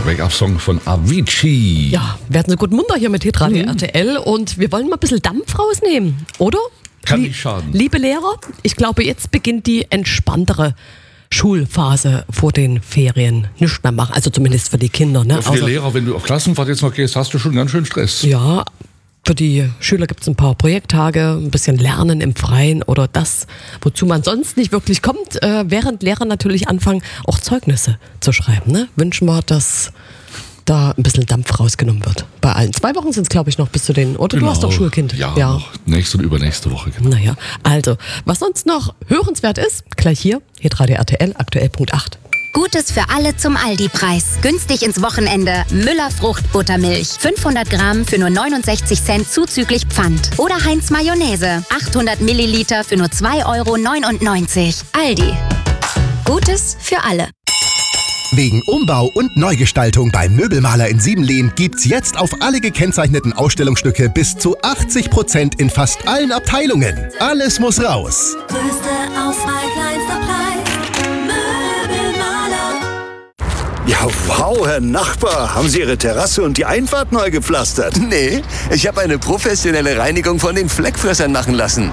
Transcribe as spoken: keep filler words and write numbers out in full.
der Wake-up-Song von Avicii. Ja, werden Sie gut munter hier mit Hitradio mhm. R T L und wir wollen mal ein bisschen Dampf rausnehmen, oder? Kann nicht schaden. Liebe Lehrer, ich glaube, jetzt beginnt die entspanntere Schulphase vor den Ferien. Nicht mehr machen, also zumindest für die Kinder. Ne? Ja, für die also, Lehrer, wenn du auf Klassenfahrt jetzt noch gehst, hast du schon ganz schön Stress. Ja, für die Schüler gibt es ein paar Projekttage, ein bisschen Lernen im Freien oder das, wozu man sonst nicht wirklich kommt, äh, während Lehrer natürlich anfangen, auch Zeugnisse zu schreiben. Ne? Wünschen wir, dass da ein bisschen Dampf rausgenommen wird. Bei allen. Zwei Wochen sind es, glaube ich, noch bis zu den, oder genau. Du hast doch Schulkind. Ja, ja. Noch nächste und übernächste Woche. Genau. Naja, also, was sonst noch hörenswert ist, gleich hier, Hitradio R T L, aktuell Punkt acht. Gutes für alle zum Aldi-Preis. Günstig ins Wochenende. Müller Fruchtbuttermilch. fünfhundert Gramm für nur neunundsechzig Cent zuzüglich Pfand. Oder Heinz Mayonnaise. achthundert Milliliter für nur zwei Euro neunundneunzig. Aldi. Gutes für alle. Wegen Umbau und Neugestaltung beim Möbelmaler in Siebenlehn gibt's jetzt auf alle gekennzeichneten Ausstellungsstücke bis zu achtzig Prozent in fast allen Abteilungen. Alles muss raus. Größte Auswahl, kleinster Preis. Möbelmaler. Ja, wow, Herr Nachbar. Haben Sie Ihre Terrasse und die Einfahrt neu gepflastert? Nee, ich habe eine professionelle Reinigung von den Fleckfressern machen lassen.